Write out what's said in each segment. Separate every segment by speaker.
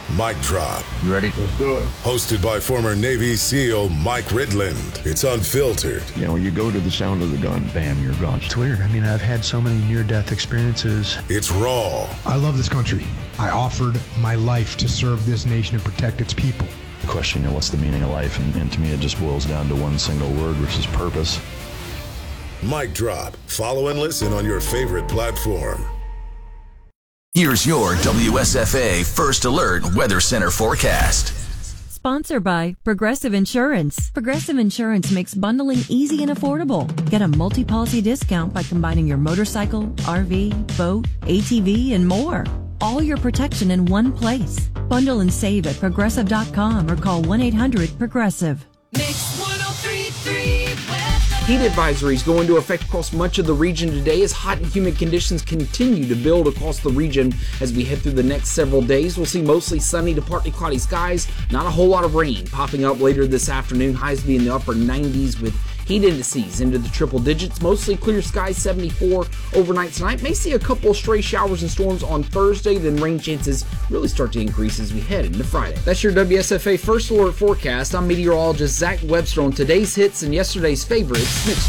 Speaker 1: Mic Drop.
Speaker 2: You ready?
Speaker 3: Let's do it.
Speaker 1: Hosted by former Navy SEAL Mike Ridland. It's unfiltered.
Speaker 2: You know, you go to the sound of the gun, bam, you're gone.
Speaker 4: It's weird. I mean, I've had so many near-death experiences.
Speaker 1: It's raw.
Speaker 5: I love this country. I offered my life to serve this nation and protect its people.
Speaker 2: Question, you know, what's the meaning of life? And to me, it just boils down to one single word, which is purpose.
Speaker 1: Mic Drop. Follow and listen on your favorite platform.
Speaker 6: Here's your WSFA First Alert Weather Center forecast.
Speaker 7: Sponsored by Progressive Insurance. Progressive Insurance makes bundling easy and affordable. Get a multi-policy discount by combining your motorcycle, RV, boat, ATV, and more. All your protection in one place. Bundle and save at progressive.com or call 1-800-PROGRESSIVE.
Speaker 8: Mix 103.3 weather.
Speaker 9: Heat advisories go into effect across much of the region today as hot and humid conditions continue to build across the region as we head through the next several days. We'll see mostly sunny to partly cloudy skies, not a whole lot of rain popping up later this afternoon. Highs be in the upper 90s with heat indices into the triple digits. Mostly clear skies, 74 overnight tonight. May see a couple of stray showers and storms on Thursday, then rain chances really start to increase as we head into Friday. That's your WSFA First Alert forecast. I'm meteorologist Zach Webster on today's hits and yesterday's favorites, Mix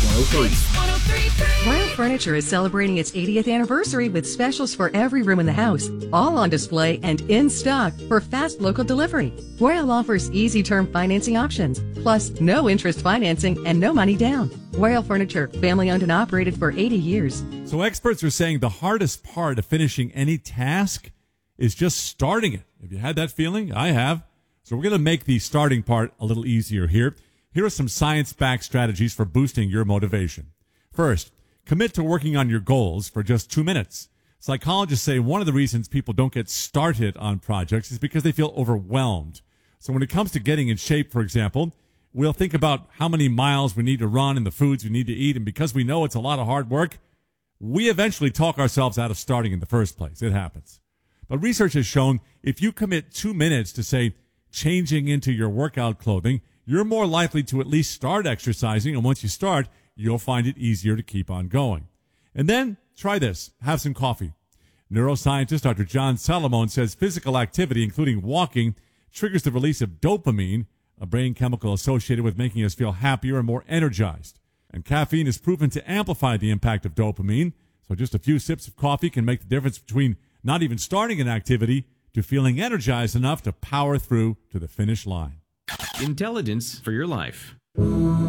Speaker 9: 103.
Speaker 8: Royal Furniture is celebrating its 80th anniversary with specials for every room in the house, all on display and in stock for fast local delivery. Royal offers easy term financing options, plus no interest financing and no money down. Royal Furniture, family owned and operated for 80 years.
Speaker 10: So experts are saying the hardest part of finishing any task is just starting it. Have you had that feeling? I have. So we're going to make the starting part a little easier here. Here are some science-backed strategies for boosting your motivation. First, commit to working on your goals for just 2 minutes. Psychologists say one of the reasons people don't get started on projects is because they feel overwhelmed. So when it comes to getting in shape, for example, we'll think about how many miles we need to run and the foods we need to eat. And because we know it's a lot of hard work, we eventually talk ourselves out of starting in the first place. It happens. But research has shown if you commit 2 minutes to, say, changing into your workout clothing, you're more likely to at least start exercising. And once you start, you'll find it easier to keep on going. And then try this. Have some coffee. Neuroscientist Dr. John Salamone says physical activity, including walking, triggers the release of dopamine, a brain chemical associated with making us feel happier and more energized. And caffeine is proven to amplify the impact of dopamine. So just a few sips of coffee can make the difference between not even starting an activity to feeling energized enough to power through to the finish line.
Speaker 11: Intelligence for your life.